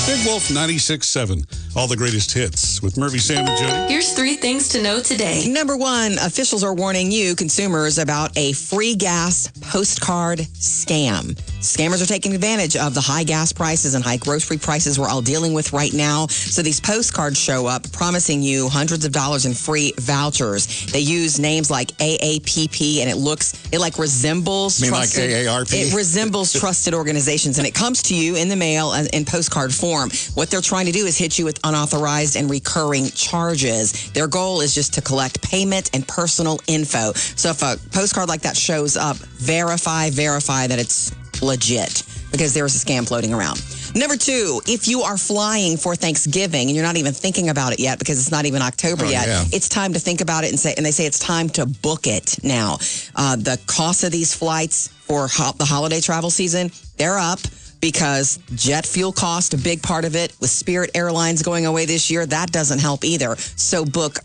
Big Wolf 96.7. All the greatest hits with Murphy, Sam, and Jody. Here's 3 things to know today. Number 1, officials are warning you, consumers, about a free gas postcard scam. Scammers are taking advantage of the high gas prices and high grocery prices we're all dealing with right now. So these postcards show up promising you hundreds of dollars in free vouchers. They use names like AAPP, and it like resembles You mean trusted, like AARP? It resembles trusted organizations, and it comes to you in the mail in postcard form. What they're trying to do is hit you with unauthorized and recurring charges. Their goal is just to collect payment and personal info. So if a postcard like that shows up, verify that it's legit, because there's a scam floating around. Number 2, if you are flying for Thanksgiving and you're not even thinking about it yet because it's not even October yet, it's time to think about it and they say it's time to book it now. The cost of these flights for the holiday travel season, they're up, because jet fuel cost, a big part of it, with Spirit Airlines going away this year, that doesn't help either. So book